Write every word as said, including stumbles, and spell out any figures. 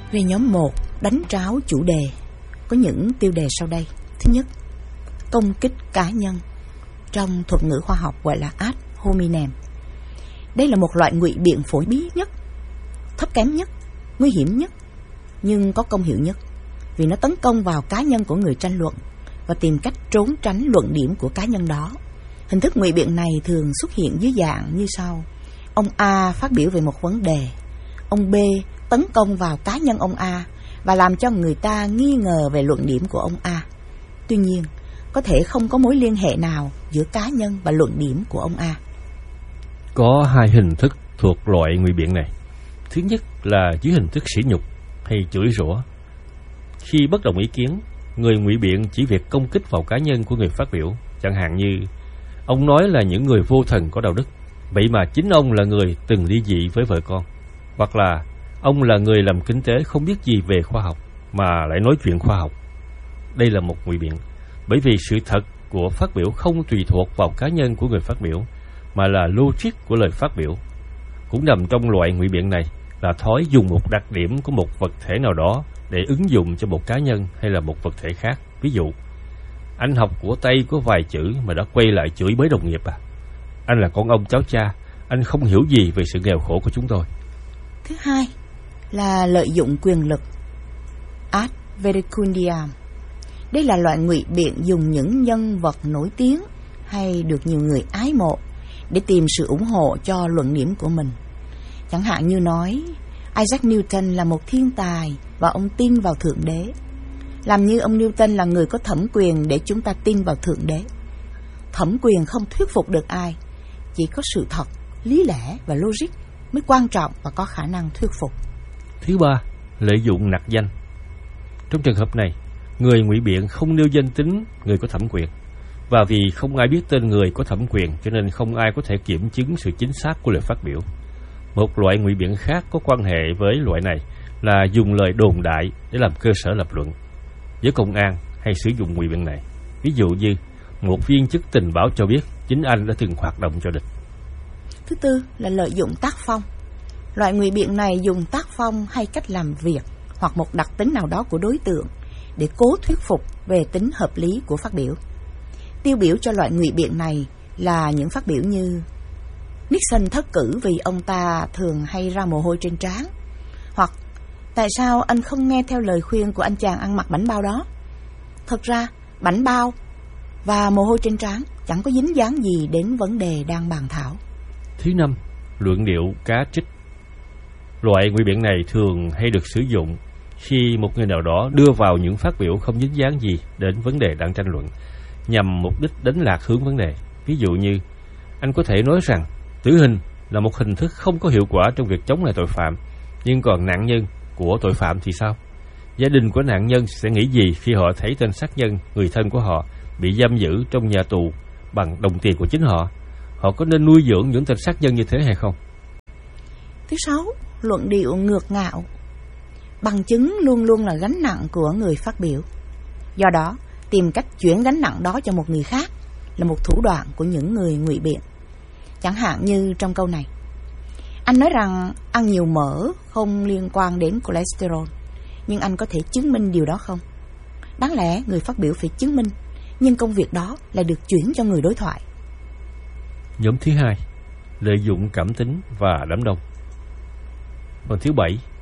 Về nhóm một, đánh tráo chủ đề, có những tiêu đề sau đây. Thứ nhất, công kích cá nhân. Trong thuật ngữ khoa học gọi là ad hominem. Đây là một loại ngụy biện phổ biến nhất, thấp kém nhất, nguy hiểm nhất, nhưng có công hiệu nhất, vì nó tấn công vào cá nhân của người tranh luận và tìm cách trốn tránh luận điểm của cá nhân đó. Hình thức ngụy biện này thường xuất hiện dưới dạng như sau. Ông A phát biểu về một vấn đề, ông B tấn công vào cá nhân ông A và làm cho người ta nghi ngờ về luận điểm của ông A. Tuy nhiên, có thể không có mối liên hệ nào giữa cá nhân và luận điểm của ông A. Có hai hình thức thuộc loại ngụy biện này. Thứ nhất là dưới hình thức sỉ nhục hay chửi rủa. Khi bất đồng ý kiến, người ngụy biện chỉ việc công kích vào cá nhân của người phát biểu, chẳng hạn như ông nói là những người vô thần có đạo đức, vậy mà chính ông là người từng ly dị với vợ con, hoặc là ông là người làm kinh tế không biết gì về khoa học mà lại nói chuyện khoa học. Đây là một ngụy biện, bởi vì sự thật của phát biểu không tùy thuộc vào cá nhân của người phát biểu, mà là logic của lời phát biểu. Cũng nằm trong loại ngụy biện này là thói dùng một đặc điểm của một vật thể nào đó để ứng dụng cho một cá nhân hay là một vật thể khác. Ví dụ, anh học của Tây có vài chữ mà đã quay lại chửi bới đồng nghiệp à? Anh là con ông cháu cha, anh không hiểu gì về sự nghèo khổ của chúng tôi. Thứ hai là lợi dụng quyền lực, ad verecundiam. Đây là loại ngụy biện dùng những nhân vật nổi tiếng hay được nhiều người ái mộ để tìm sự ủng hộ cho luận điểm của mình. Chẳng hạn như nói Isaac Newton là một thiên tài và ông tin vào Thượng Đế. Làm như ông Newton là người có thẩm quyền để chúng ta tin vào Thượng Đế. Thẩm quyền không thuyết phục được ai, chỉ có sự thật, lý lẽ và logic mới quan trọng và có khả năng thuyết phục. Thứ ba, lợi dụng nặc danh. Trong trường hợp này, người ngụy biện không nêu danh tính người có thẩm quyền, và vì không ai biết tên người có thẩm quyền cho nên không ai có thể kiểm chứng sự chính xác của lời phát biểu. Một loại ngụy biện khác có quan hệ với loại này là dùng lời đồn đại để làm cơ sở lập luận. Với công an hay sử dụng ngụy biện này, ví dụ như một viên chức tình báo cho biết chính anh đã từng hoạt động cho địch. Thứ tư là lợi dụng tác phong. Loại ngụy biện này dùng tác phong hay cách làm việc hoặc một đặc tính nào đó của đối tượng để cố thuyết phục về tính hợp lý của phát biểu. Tiêu biểu cho loại ngụy biện này là những phát biểu như Nixon thất cử vì ông ta thường hay ra mồ hôi trên trán, hoặc tại sao anh không nghe theo lời khuyên của anh chàng ăn mặc bảnh bao đó? Thật ra, bảnh bao và mồ hôi trên trán chẳng có dính dáng gì đến vấn đề đang bàn thảo. Thứ năm, luận điệu cá trích. Loại ngụy biện này thường hay được sử dụng khi một người nào đó đưa vào những phát biểu không dính dáng gì đến vấn đề đang tranh luận, nhằm mục đích đánh lạc hướng vấn đề. Ví dụ như, anh có thể nói rằng tử hình là một hình thức không có hiệu quả trong việc chống lại tội phạm, nhưng còn nạn nhân của tội phạm thì sao? Gia đình của nạn nhân sẽ nghĩ gì khi họ thấy tên sát nhân, người thân của họ, bị giam giữ trong nhà tù bằng đồng tiền của chính họ? Họ có nên nuôi dưỡng những tên sát nhân như thế hay không? Thứ sáu, luận điệu ngược ngạo. Bằng chứng luôn luôn là gánh nặng của người phát biểu. Do đó, tìm cách chuyển gánh nặng đó cho một người khác là một thủ đoạn của những người ngụy biện. Chẳng hạn như trong câu này, anh nói rằng ăn nhiều mỡ không liên quan đến cholesterol, nhưng anh có thể chứng minh điều đó không? Đáng lẽ người phát biểu phải chứng minh, nhưng công việc đó lại được chuyển cho người đối thoại. Nhóm thứ hai, lợi dụng cảm tính và đám đông. Phần thứ bảy,